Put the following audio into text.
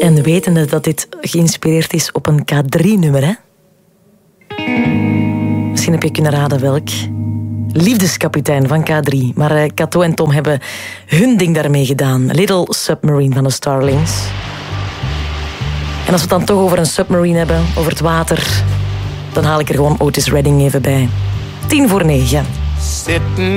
En wetende dat dit geïnspireerd is op een K3-nummer, hè? Misschien heb je kunnen raden welk. Liefdeskapitein van K3. Maar Kato en Tom hebben hun ding daarmee gedaan. Little Submarine van de Starlings. En als we het dan toch over een submarine hebben, over het water, dan haal ik er gewoon Otis Redding even bij. 9:10. Sitting